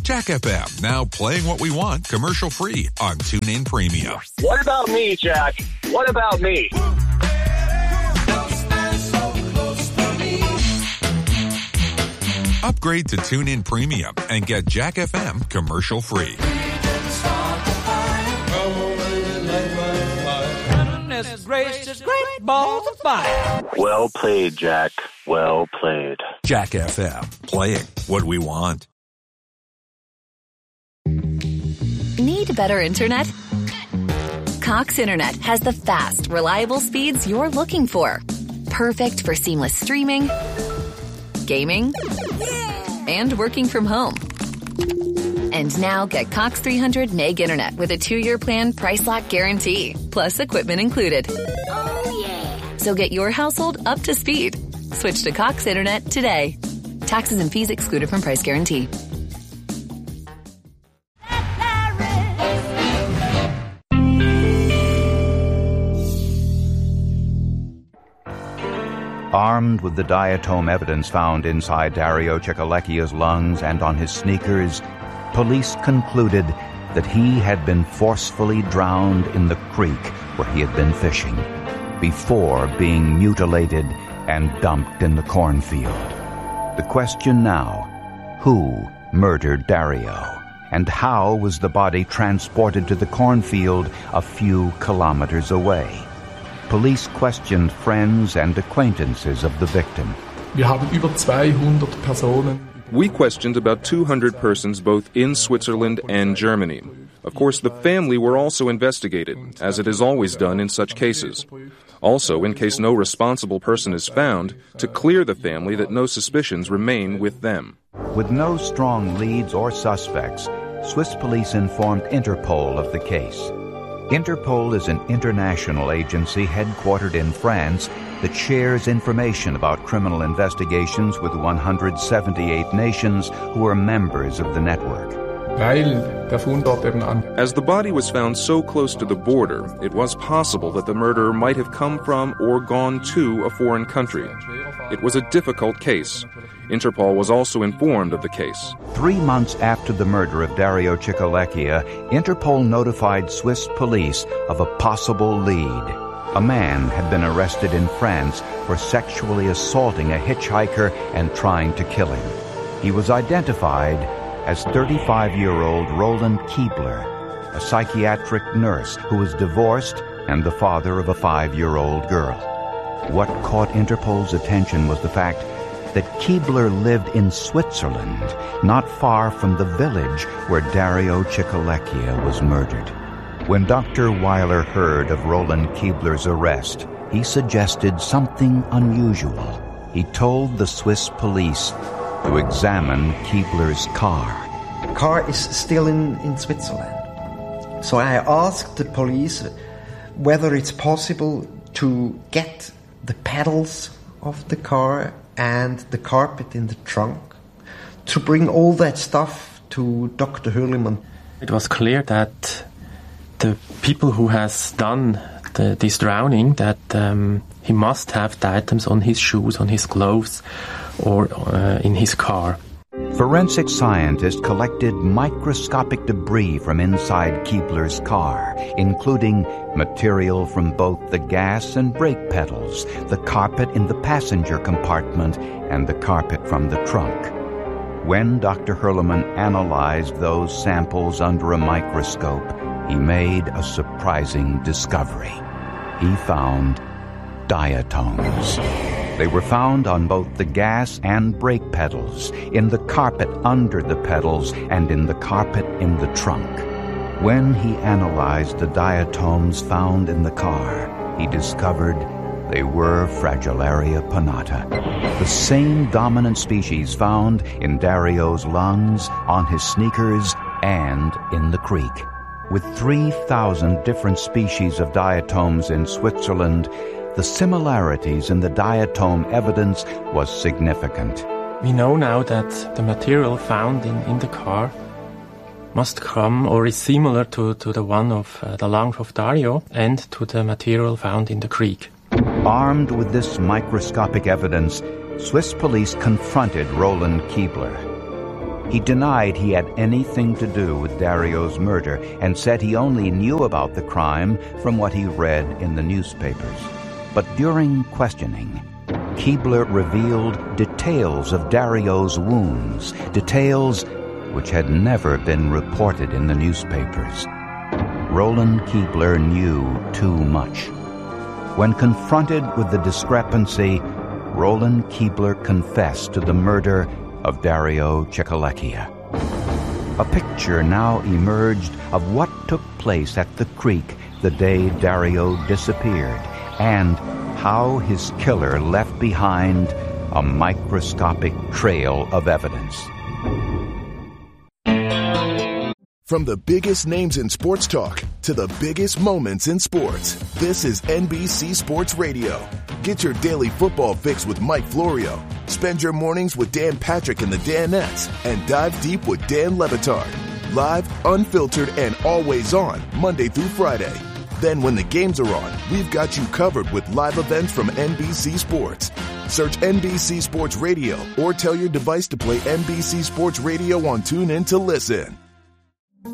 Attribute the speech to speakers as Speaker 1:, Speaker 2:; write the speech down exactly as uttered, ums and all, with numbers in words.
Speaker 1: Jack F M, now playing what we want, commercial-free on TuneIn Premium.
Speaker 2: What about me, Jack? What about me?
Speaker 1: Upgrade to TuneIn Premium and get Jack F M commercial-free.
Speaker 3: Goodness gracious, great balls of fire.
Speaker 2: Well played, Jack. Well played.
Speaker 1: Jack F M, playing what we want.
Speaker 4: Need better internet? Cox Internet has the fast, reliable speeds you're looking for. Perfect for seamless streaming, gaming, and working from home. And now get Cox three hundred meg internet with a two-year plan price lock guarantee, plus equipment included. Oh, yeah. So get your household up to speed. Switch to Cox Internet today. Taxes and fees excluded from price guarantee.
Speaker 5: Armed with the diatom evidence found inside Dario Cicallecchia's lungs and on his sneakers, police concluded that he had been forcefully drowned in the creek where he had been fishing, before being mutilated and dumped in the cornfield. The question now, who murdered Dario? And how was the body transported to the cornfield a few kilometers away? Police questioned friends and acquaintances of the victim.
Speaker 6: Wir haben über zweihundert Personen.
Speaker 7: We questioned about two hundred persons both in Switzerland and Germany. Of course, the family were also investigated, as it is always done in such cases. Also, in case no responsible person is found, to clear the family that no suspicions remain with them.
Speaker 5: With no strong leads or suspects, Swiss police informed Interpol of the case. Interpol is an international agency headquartered in France that shares information about criminal investigations with one hundred seventy-eight nations who are members of the network.
Speaker 7: As the body was found so close to the border, it was possible that the murderer might have come from or gone to a foreign country. It was a difficult case. Interpol was also informed of the case.
Speaker 5: Three months after the murder of Dario Cicallecchia, Interpol notified Swiss police of a possible lead. A man had been arrested in France for sexually assaulting a hitchhiker and trying to kill him. He was identified as thirty-five-year-old Roland Keebler, a psychiatric nurse who was divorced and the father of a five-year-old girl. What caught Interpol's attention was the fact that Keebler lived in Switzerland, not far from the village where Dario Cicallecchia was murdered. When Doctor Weiler heard of Roland Keebler's arrest, he suggested something unusual. He told the Swiss police to examine Keebler's car.
Speaker 8: The car is still in, in Switzerland. So I asked the police whether it's possible to get the pedals of the car and the carpet in the trunk, to bring all that stuff to Doctor Hürlimann.
Speaker 9: It was clear that the people who has done the, this drowning, that um, he must have the items on his shoes, on his clothes, or uh, in his car.
Speaker 5: Forensic scientists collected microscopic debris from inside Keebler's car, including material from both the gas and brake pedals, the carpet in the passenger compartment, and the carpet from the trunk. When Doctor Hürlimann analyzed those samples under a microscope, he made a surprising discovery. He found diatoms. They were found on both the gas and brake pedals, in the carpet under the pedals, and in the carpet in the trunk. When he analyzed the diatoms found in the car, he discovered they were Fragillaria pinnata, the same dominant species found in Dario's lungs, on his sneakers, and in the creek. With three thousand different species of diatoms in Switzerland, the similarities in the diatom evidence was significant.
Speaker 9: We know now that the material found in, in the car must come or is similar to, to the one of uh, the lungs of Dario and to the material found in the creek.
Speaker 5: Armed with this microscopic evidence, Swiss police confronted Roland Keebler. He denied he had anything to do with Dario's murder and said he only knew about the crime from what he read in the newspapers. But during questioning, Keebler revealed details of Dario's wounds, details which had never been reported in the newspapers. Roland Keebler knew too much. When confronted with the discrepancy, Roland Keebler confessed to the murder of Dario Cicolecchia. A picture now emerged of what took place at the creek the day Dario disappeared, and how his killer left behind a microscopic trail of evidence.
Speaker 10: From the biggest names in sports talk to the biggest moments in sports, this is N B C Sports Radio. Get your daily football fix with Mike Florio. Spend your mornings with Dan Patrick and the Danettes, and dive deep with Dan Le Batard. Live, unfiltered, and always on, Monday through Friday. Then when the games are on, we've got you covered with live events from N B C Sports. Search N B C Sports Radio or tell your device to play N B C Sports Radio on TuneIn to listen.